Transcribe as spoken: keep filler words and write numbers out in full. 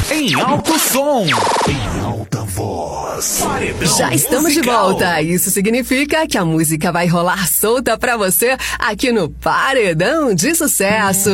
em alto som, em alta voz. Paredão Já estamos musical. de volta. Isso significa que a música vai rolar solta pra você aqui no Paredão de Sucesso.